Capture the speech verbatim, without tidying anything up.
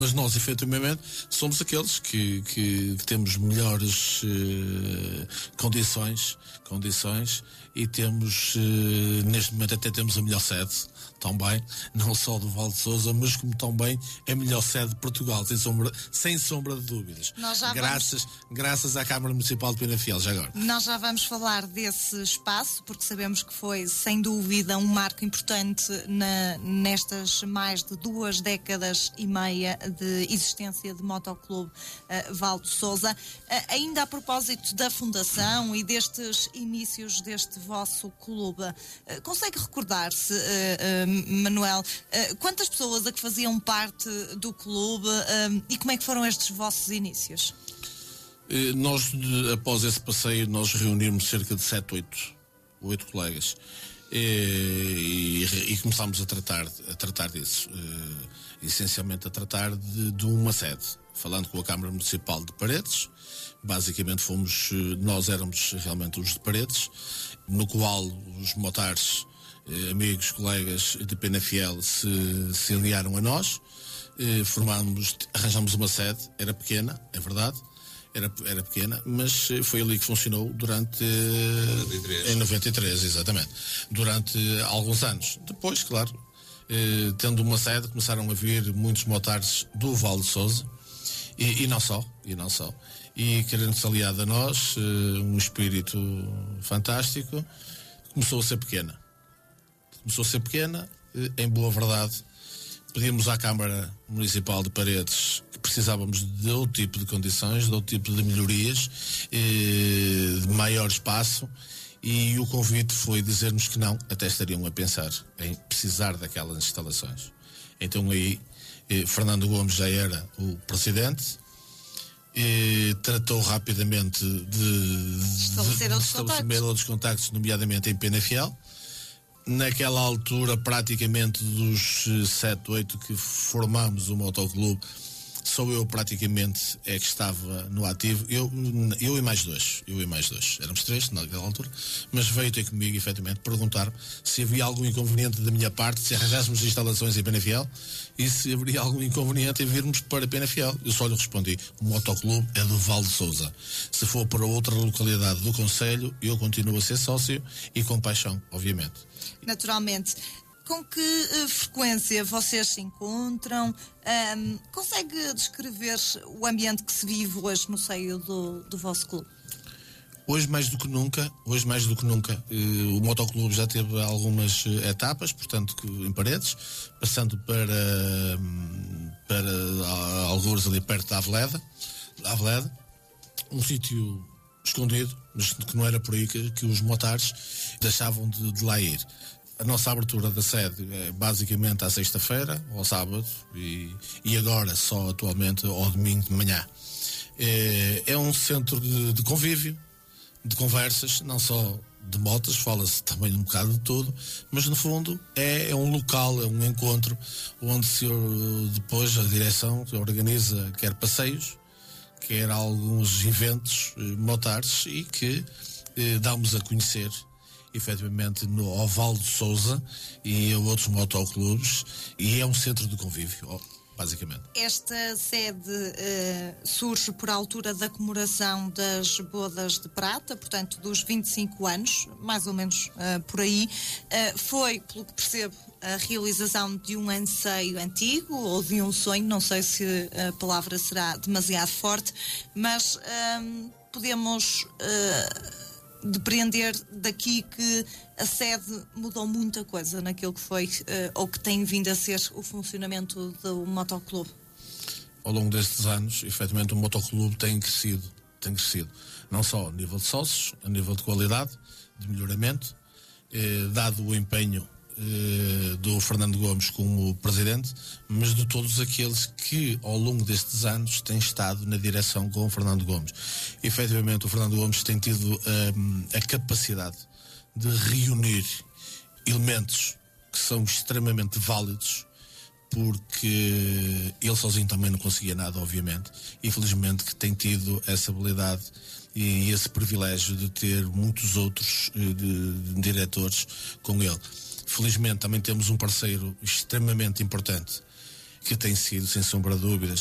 Mas nós, efetivamente, somos aqueles que, que, que temos melhores uh, condições, condições e temos, uh, neste momento, até temos a melhor sede, também, não só do Val de Sousa, mas como também a melhor sede de Portugal, sem sombra, sem sombra de dúvidas. Graças, vamos... graças à Câmara Municipal de Penafiel, já agora. Nós já vamos falar desse espaço, porque sabemos que foi, sem dúvida, um marco importante na, nestas mais de duas décadas e meia de existência de Motoclube uh, Val de Sousa. Uh, ainda a propósito da fundação e destes inícios deste vosso clube, uh, consegue recordar-se, uh, uh, Manuel, uh, quantas pessoas a que faziam parte do clube uh, e como é que foram estes vossos inícios? Uh, nós, de, após esse passeio, nós reunimos cerca de sete, oito, oito colegas e, e, e começámos a tratar, a tratar disso. Uh, essencialmente a tratar de, de uma sede, falando com a Câmara Municipal de Paredes. Basicamente fomos, nós éramos realmente os de Paredes, no qual os motares, amigos, colegas de Penafiel se, se aliaram a nós, formámos, arranjámos uma sede, era pequena, é verdade, era, era pequena, mas foi ali que funcionou durante noventa e três. Em noventa e três, exatamente, durante alguns anos. Depois, claro, Eh, tendo uma sede, começaram a vir muitos motares do Val de Sousa e, e não só, e não só. E querendo-se aliar a nós, eh, um espírito fantástico, começou a ser pequena. Começou a ser pequena, eh, em boa verdade. Pedimos à Câmara Municipal de Paredes que precisávamos de outro tipo de condições, de outro tipo de melhorias, eh, de maior espaço. E o convite foi dizer-nos que não, até estariam a pensar em precisar daquelas instalações. Então aí, eh, Fernando Gomes já era o presidente, eh, tratou rapidamente de, de estabelecer, de, outros, de contactos. estabelecer outros contactos, nomeadamente em Penafiel. Naquela altura, praticamente dos sete, oito que formamos o motoclube, só eu praticamente é que estava no ativo, eu, eu e mais dois, eu e mais dois, éramos três naquela altura, mas veio ter comigo efetivamente perguntar se havia algum inconveniente da minha parte se arranjássemos instalações em Penafiel e se haveria algum inconveniente em virmos para Penafiel. Eu só lhe respondi, o motoclube é do Val de Sousa, se for para outra localidade do concelho eu continuo a ser sócio e com paixão, obviamente. Naturalmente. Com que uh, frequência vocês se encontram? Um, consegue descrever o ambiente que se vive hoje no seio do, do vosso clube? Hoje mais do que nunca, hoje mais do que nunca, uh, o motoclube já teve algumas uh, etapas, portanto, em Paredes, passando para, um, para uh, algures ali perto da Aveleda, Aveleda, um sítio escondido, mas que não era por aí que, que os motares deixavam de, de lá ir. A nossa abertura da sede é basicamente à sexta-feira, ao sábado e, e agora só atualmente ao domingo de manhã. É, é um centro de, de convívio, de conversas, não só de motas, fala-se também um bocado de tudo, mas no fundo é, é um local, é um encontro onde se depois a direção organiza quer passeios, quer alguns eventos eh, motares e que eh, damos a conhecer efetivamente no ao Val de Sousa e a outros motoclubes e é um centro de convívio, basicamente. Esta sede uh, surge por altura da comemoração das bodas de prata, portanto dos vinte e cinco anos, mais ou menos uh, por aí. Uh, foi, pelo que percebo, a realização de um anseio antigo ou de um sonho, não sei se a palavra será demasiado forte, mas uh, podemos Uh, depreender daqui que a sede mudou muita coisa naquilo que foi uh, ou que tem vindo a ser o funcionamento do motoclube. Ao longo destes anos, efetivamente o motoclube tem crescido, tem crescido, não só a nível de sócios, a nível de qualidade, de melhoramento, eh, dado o empenho eh, do Fernando Gomes como presidente, mas de todos aqueles que ao longo destes anos têm estado na direção com o Fernando Gomes. E, efetivamente o Fernando Gomes tem tido um, a capacidade de reunir elementos que são extremamente válidos, porque ele sozinho também não conseguia nada, obviamente. Infelizmente que tem tido essa habilidade e esse privilégio de ter muitos outros de, de diretores com ele. Felizmente também temos um parceiro extremamente importante que tem sido, sem sombra de dúvidas,